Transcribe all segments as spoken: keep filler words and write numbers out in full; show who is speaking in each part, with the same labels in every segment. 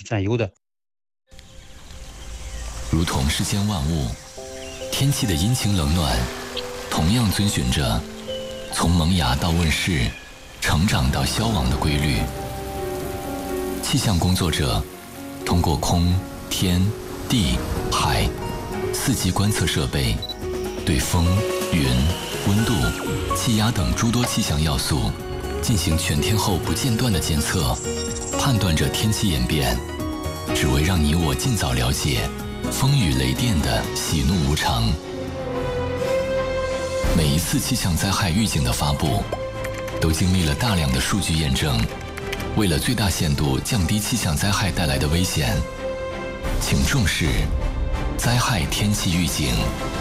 Speaker 1: 占优的。
Speaker 2: 如同世间万物，天气的阴晴冷暖，同样遵循着从萌芽到问世、成长到消亡的规律。气象工作者通过空、天、地、海四季观测设备，对风、云、温度、气压等诸多气象要素进行全天候不间断的监测，判断着天气演变，只为让你我尽早了解风雨雷电的喜怒无常。每一次气象灾害预警的发布，都经历了大量的数据验证。为了最大限度降低气象灾害带来的危险，请重视灾害天气预警。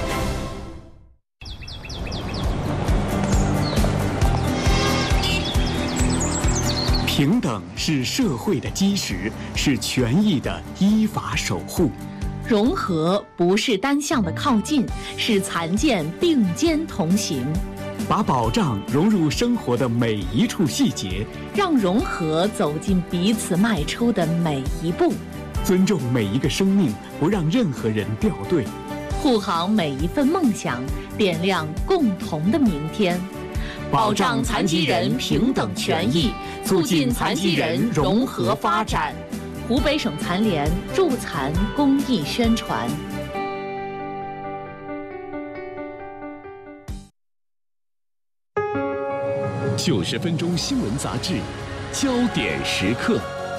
Speaker 3: 平等是社会的基石，是权益的依法守护。
Speaker 4: 融合不是单向的靠近，是残健并肩同行。
Speaker 3: 把保障融入生活的每一处细节，
Speaker 4: 让融合走进彼此迈出的每一步。
Speaker 3: 尊重每一个生命，不让任何人掉队。
Speaker 4: 护航每一份梦想，点亮共同的明天。保障残疾人平等权益，促进残疾人融合发展。湖北省残联助残公益宣传。
Speaker 3: 九十分钟新闻杂志，焦点时刻。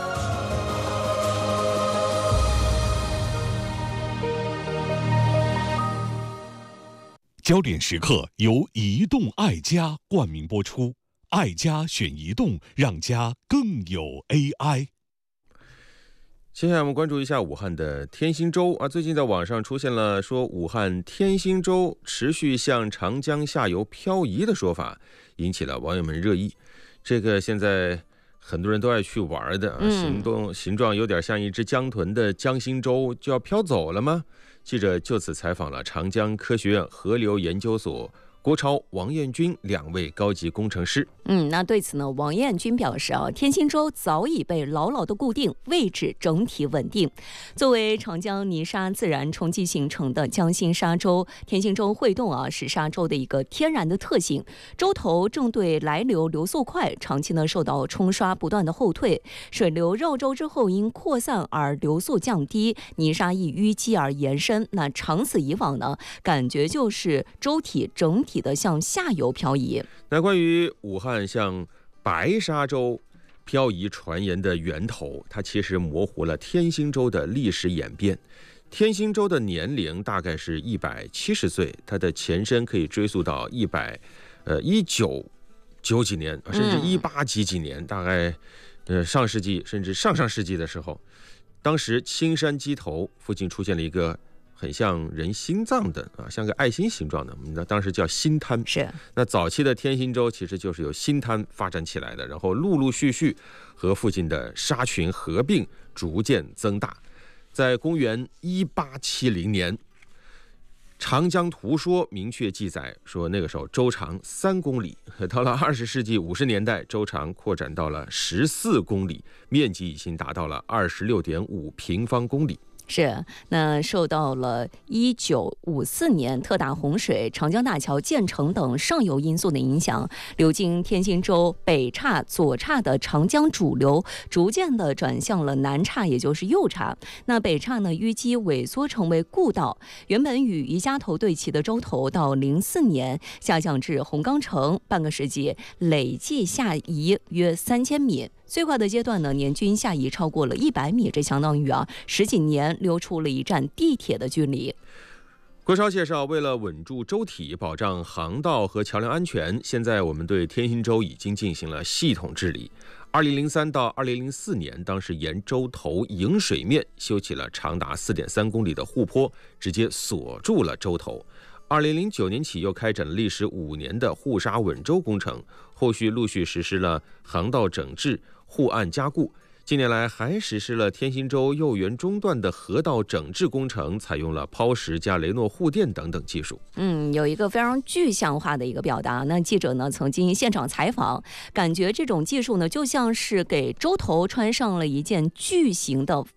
Speaker 3: 焦点时刻由移动爱家冠名播出，爱家选移动，让家更有 A I。
Speaker 5: 接下来我们关注一下武汉的天星洲啊，最近在网上出现了说武汉天星洲持续向长江下游漂移的说法，引起了网友们热议。这个现在很多人都爱去玩的，
Speaker 6: 嗯、
Speaker 5: 行动形状有点像一只江豚的江心洲就要飘走了吗？记者就此采访了长江科学院河流研究所郭超、王彦军两位高级工程师。
Speaker 6: 嗯，那对此呢，王彦军表示啊，天星洲早已被牢牢的固定，位置整体稳定。作为长江泥沙自然冲击形成的江心沙洲，天星洲会洞啊是沙洲的一个天然的特性。洲头正对来流流速快，长期呢受到冲刷不断的后退，水流绕洲之后因扩散而流速降低，泥沙易淤积而延伸。那长此以往呢，感觉就是洲体整体的向下游漂移。
Speaker 5: 那关于武汉向白沙洲漂移传言的源头，它其实模糊了天星洲的历史演变。天星洲的年龄大概是一百七十岁，它的前身可以追溯到一百呃一九九几年，甚至一八几几年，嗯、大概呃上世纪甚至上上世纪的时候，当时青山鸡头附近出现了一个很像人心脏的啊，像个爱心形状的，我们当时叫新滩。
Speaker 6: 是。
Speaker 5: 那早期的天星洲其实就是由新滩发展起来的，然后陆陆续续和附近的沙群合并，逐渐增大。在公元一八七零年，《长江图说》明确记载说，那个时候洲长三公里。到了二十世纪五十年代，洲长扩展到了十四公里，面积已经达到了二十六点五平方公里。
Speaker 6: 是，那受到了一九五四年特大洪水、长江大桥建成等上游因素的影响，流经天星洲北岔、左岔的长江主流逐渐的转向了南岔，也就是右岔。那北岔呢，淤积萎缩成为故道，原本与宜家头对齐的洲头，到零四年下降至红冈城，半个世纪累计下移约三千米。最快的阶段呢，年均下移超过了一百米，这相当于啊十几年溜出了一站地铁的距离。
Speaker 5: 郭超介绍，为了稳住洲体，保障航道和桥梁安全，现在我们对天星洲已经进行了系统治理。二零零三到二零零四年，当时沿洲头迎水面修起了长达四点三公里的护坡，直接锁住了洲头。二零零九年起，又开展了历时五年的护沙稳洲工程，后续陆续实施了航道整治、护岸加固。近年来还实施了天星洲右缘中段的河道整治工程，采用了抛石加雷诺护垫等等技术。
Speaker 6: 嗯，有一个非常具象化的一个表达。那记者呢曾经现场采访，感觉这种技术呢就像是给洲头穿上了一件巨型的